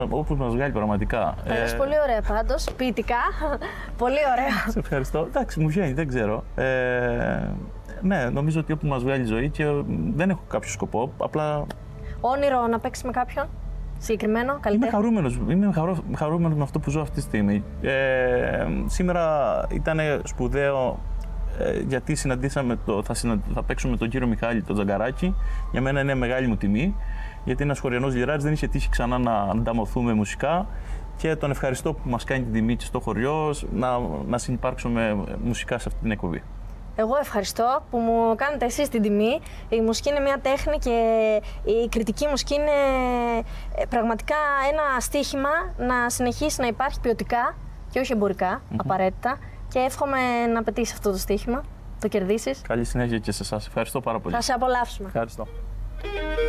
Όπως μας βγάλει πραγματικά. Πέρασε πολύ ωραία πάντως, ποιητικά. Πολύ ωραία. Σε ευχαριστώ. Εντάξει, μου βγαίνει, δεν ξέρω. Ναι, νομίζω ότι όπου μας βγάλει η ζωή και δεν έχω κάποιο σκοπό. Απλά. Όνειρο να παίξει με κάποιον συγκεκριμένο, καλλιτέχνη. Είμαι χαρούμενος με αυτό που ζω αυτή τη στιγμή. Σήμερα ήταν σπουδαίο γιατί θα παίξουμε τον κύριο Μιχάλη τον Τζαγκαράκη. Για μένα είναι μεγάλη μου τιμή, γιατί ένας χωριανός λιράρης δεν είχε τύχει ξανά να ανταμωθούμε μουσικά και τον ευχαριστώ που μας κάνει την τιμή και στο χωριό να συνυπάρξουμε μουσικά σε αυτή την εκπομπή. Εγώ ευχαριστώ που μου κάνετε εσείς την τιμή. Η μουσική είναι μια τέχνη και η κριτική μουσική είναι πραγματικά ένα στίχημα να συνεχίσει να υπάρχει ποιοτικά και όχι εμπορικά, απαραίτητα. Και εύχομαι να πετύχεις αυτό το στίχημα, το κερδίσεις. Καλή συνέχεια και σε εσάς. Ευχαριστώ πάρα πολύ. Θα σε απολαύσουμε. Ευχαριστώ.